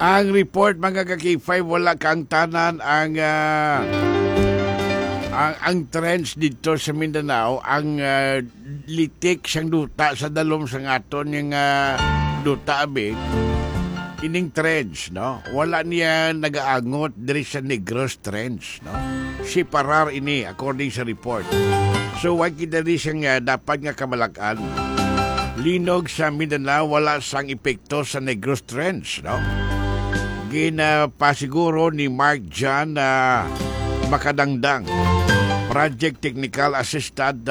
Ang report mga ka-K5 wala kang tanan ang trends dito sa Mindanao ang litik siyang duta sa dalom sa aton yung duta abi ining trends no wala niya nagaangot diri sa Negros trends no si parar ini according sa report. So wag kidali siyang dapat nga kamalakan. Linog sa Mindanao wala sang epekto sa Negros trends no. Ginapasiguro ni Mark John Makadangdang, Project Technical Assistant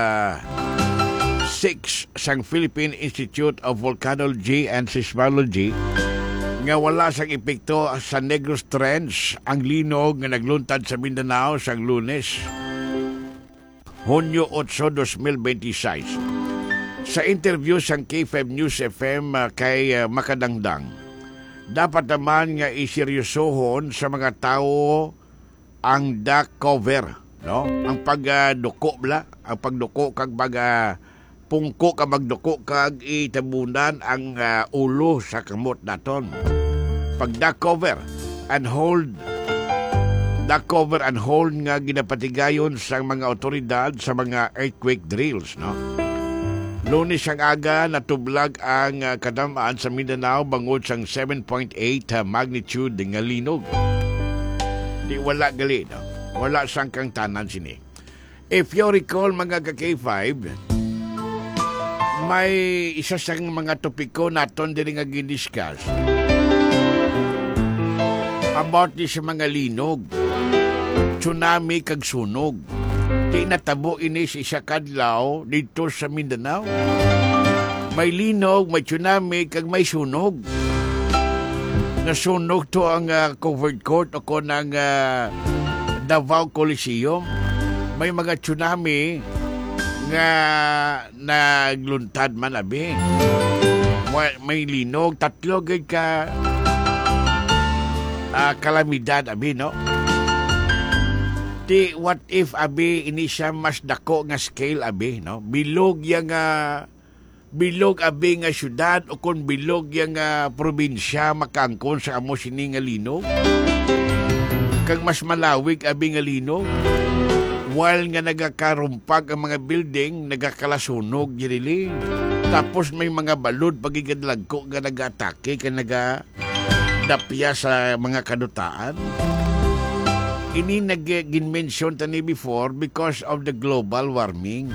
6 sang Philippine Institute of Volcanology and Seismology, nga wala sang epekto sa Negros trends ang linog nga nagluntad sa Mindanao sang Lunes, Hunyo 8, 2026. Sa interview sang K5 News FM kay Makadangdang, dapat naman nga iseryosohon sa mga tao ang duck cover, no? Ang pagduko ang pagduko kag pungko kag magduko kag itabunan ang ulo sa kamot naton. Pag duck cover and hold nga ginapatigayon sa mga otoridad sa mga earthquake drills, no? Lunes ang aga natublag ang kadamaan sa Mindanao bangod sang 7.8 magnitude nga linog. Di wala gali, no? Wala sang kang tanan sini. If you recall mga ka-K5, may isa sang mga topiko naton diri nga gidiscuss about di sa mga linog, tsunami kag sunog. Di natabo ini sa isa kadlaw dito sa Mindanao. May linog, may tsunami, kag may sunog. Nasunog to ang covered court o ko ng Davao Coliseum. May mga tsunami nga nagluntad man abi. May linog, tatlo gid ka kalamidad abi, no? What if abi ini siya mas dako nga scale abi, no? Bilog abi nga syudad o kon bilog yang probinsya makangkon sa amo sini nga linog. Kag mas malawig abi nga linog. While nga nagakarumpag ang mga building, nagakalasunog dili. Tapos may mga balod pagigadlagko nga nagatake ka nagadapya sa mga kadutaan. Ini nag-mention tani before because of the global warming.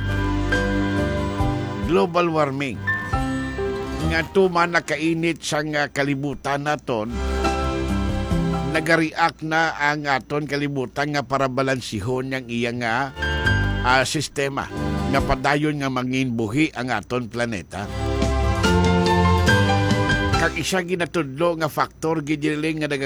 Global warming. Nga tuman nakainit sa kalibutan naton, nag-react na ang aton kalibutan nga para balansihon yang iyang sistema. Nga padayon nga manginbuhi ang aton planeta. Kag isa ginatudlo nga factor gidiling nga